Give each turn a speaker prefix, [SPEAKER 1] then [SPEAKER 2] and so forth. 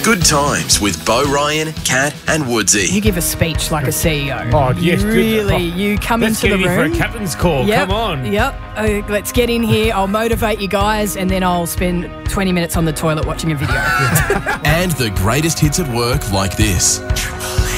[SPEAKER 1] Good Times with Bo Ryan, Kat and Woodsy.
[SPEAKER 2] You give a speech like a CEO.
[SPEAKER 3] Oh, yes.
[SPEAKER 2] You come
[SPEAKER 3] Let's
[SPEAKER 2] into the
[SPEAKER 3] get in
[SPEAKER 2] room.
[SPEAKER 3] for a captain's call.
[SPEAKER 2] Yep,
[SPEAKER 3] Come on.
[SPEAKER 2] Yep. Let's get in here. I'll motivate you guys, and then I'll spend 20 minutes on the toilet watching a video.
[SPEAKER 1] And the greatest hits at work like this.